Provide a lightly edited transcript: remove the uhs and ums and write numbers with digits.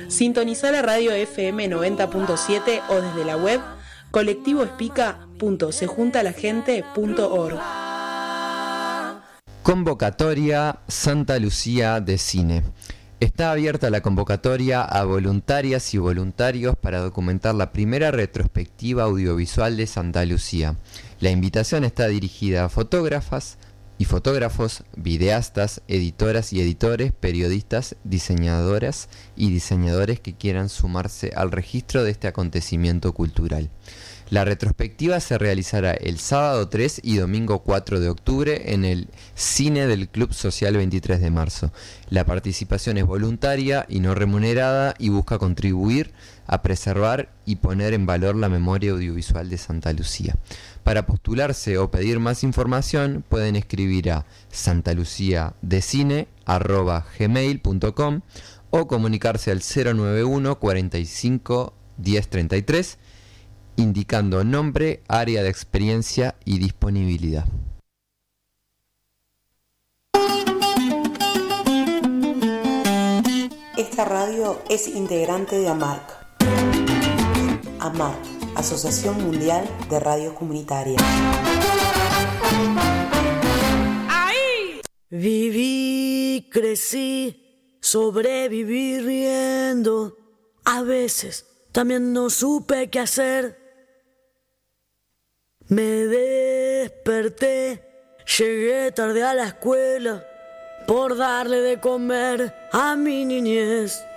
Sintonizá la radio FM 90.7 o desde la web colectivoespica.sejuntalagente.org. Convocatoria Santa Lucía de Cine. Está abierta la convocatoria a voluntarias y voluntarios para documentar la primera retrospectiva audiovisual de Santa Lucía. La invitación está dirigida a fotógrafas y fotógrafos, videastas, editoras y editores, periodistas, diseñadoras y diseñadores que quieran sumarse al registro de este acontecimiento cultural. La retrospectiva se realizará el sábado 3 y domingo 4 de octubre en el Cine del Club Social 23 de marzo. La participación es voluntaria y no remunerada y busca contribuir a preservar y poner en valor la memoria audiovisual de Santa Lucía. Para postularse o pedir más información pueden escribir a santaluciadecine@gmail.com o comunicarse al 091 45 10 33 indicando nombre, área de experiencia y disponibilidad. Esta radio es integrante de AMARC. AMARC, Asociación Mundial de Radios Comunitarias. Viví, crecí, sobreviví riendo. A veces también no supe qué hacer. Me desperté, llegué tarde a la escuela por darle de comer a mi niñez.